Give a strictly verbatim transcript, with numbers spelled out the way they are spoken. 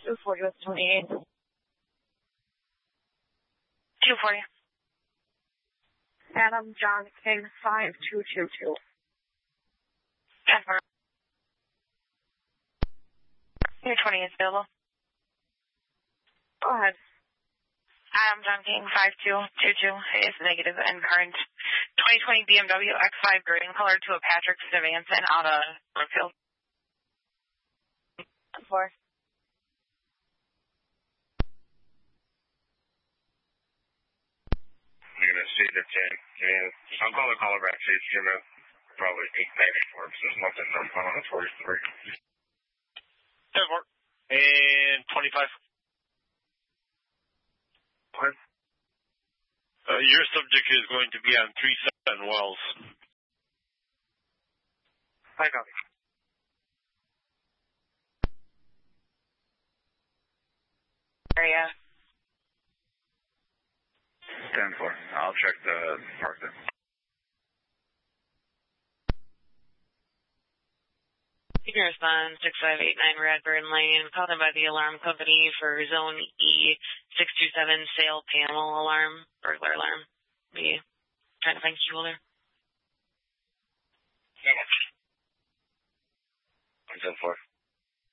two forty with twenty-eight. two forty. Adam John King five two two two. ten four. Your twenty is available. Go ahead. Adam John King five two two two is negative and current. twenty twenty B M W X five green color to a Patrick Stevanson out of Brookfield. Four. You're going to see the ten. And I'll call the caller back. See, it's going to probably eight ninety-four. So there's nothing no phone. That's forty-three. ten four. And twenty-five. What? Uh, your subject is going to be on three seven Wells. I copy. Area. ten four. I'll check the park there. You can respond six five eight nine Radburn Lane. Called in by the alarm company for zone E six two seven sale panel alarm, burglar alarm. Be trying to find key holder. ten four.